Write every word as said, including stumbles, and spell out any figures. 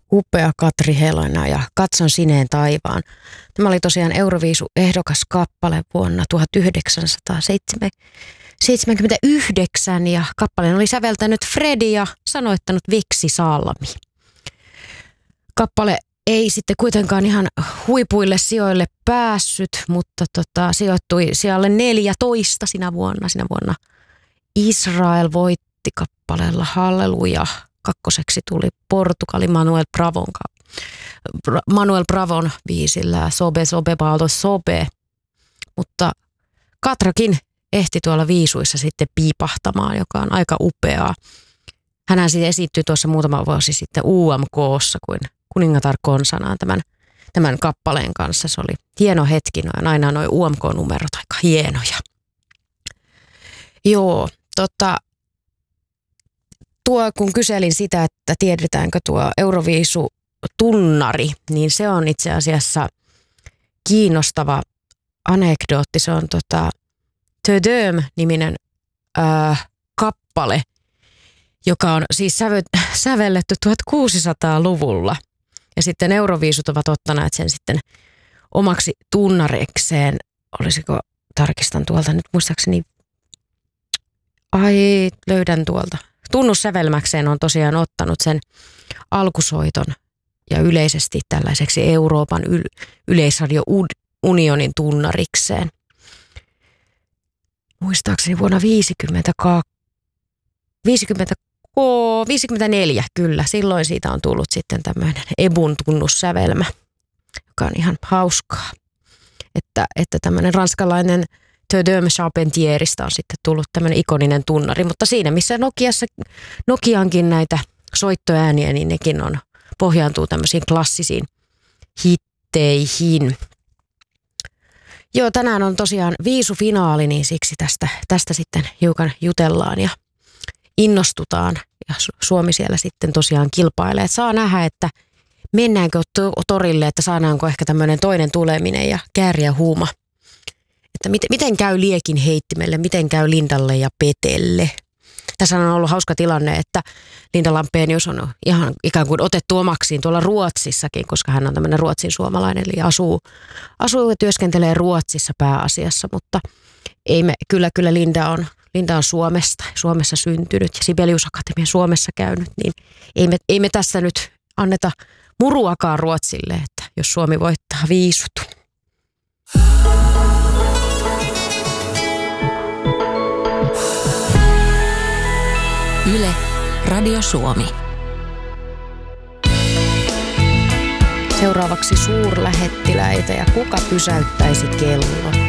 upea Katri Helena ja Katson sineen taivaan. Tämä oli tosiaan Euroviisu-ehdokas kappale vuonna tuhatyhdeksänsataaseitsemänkymmentäyhdeksän ja kappaleen oli säveltänyt Fredi ja sanoittanut Viksi Salmi. Kappale ei sitten kuitenkaan ihan huipuille sijoille päässyt, mutta tota, sijoittui sijalle neljätoista sinä vuonna. Sinä vuonna Israel voitti kappaleella Halleluja. Kakkoseksi tuli Portugali Manuel Bravon, Manuel Bravon biisillä Sobe Sobe Baldo Sobe. Mutta Katrakin ehti tuolla viisuissa sitten piipahtamaan, joka on aika upeaa. Hänhän sitten esiintyi tuossa muutama vuosi sitten U M K:ssa kuin kuningatar konsanaan tämän, tämän kappaleen kanssa. Se oli hieno hetki, noin, aina nuo U M K-numerot aika hienoja. Joo, tota, tuo kun kyselin sitä, että tiedetäänkö tuo Euroviisu-tunnari, niin se on itse asiassa kiinnostava anekdootti. Se on tota, Tödöm-niminen äh, kappale, joka on siis säve, sävelletty tuhatkuusisataaluvulla. Ja sitten Euroviisut ovat ottaneet sen sitten omaksi tunnarekseen. Olisiko, tarkistan tuolta nyt muistaakseni, ai löydän tuolta. Tunnussävelmäkseen on tosiaan ottanut sen alkusoiton ja yleisesti tällaiseksi Euroopan yl- yleisradio-unionin tunnarikseen. Muistaakseni vuonna viisikymmentäkaksi, viisikymmentäneljä kyllä. Silloin siitä on tullut sitten tämmöinen Ebun tunnussävelmä, joka on ihan hauskaa. Että, että tämmöinen ranskalainen Tödöm Charpentierista on sitten tullut tämmöinen ikoninen tunnari. Mutta siinä missä Nokiassa, Nokiankin näitä soittoääniä, niin nekin on, pohjaantuu tämmöisiin klassisiin hitteihin. Joo, tänään on tosiaan viisufinaali, niin siksi tästä, tästä sitten hiukan jutellaan ja innostutaan. Ja Suomi siellä sitten tosiaan kilpailee. Et saa nähdä, että mennäänkö torille, että saadaanko ehkä tämmöinen toinen tuleminen ja kääriä huuma. Että miten, miten käy Liekin heittimelle, miten käy Lindalle ja Petelle. Tässä on ollut hauska tilanne, että Linda Lampenius on ihan ikään kuin otettu omaksiin tuolla Ruotsissakin, koska hän on tämmöinen ruotsin suomalainen, eli asuu, asuu ja työskentelee Ruotsissa pääasiassa, mutta ei me, kyllä, kyllä Linda on, Linda on Suomesta, Suomessa syntynyt ja Sibelius Akatemia Suomessa käynyt, niin ei me, ei me tässä nyt anneta muruakaan Ruotsille, että jos Suomi voittaa viisut. Yle, Radio Suomi. Seuraavaksi suurlähettiläitä ja kuka pysäyttäisi kellon.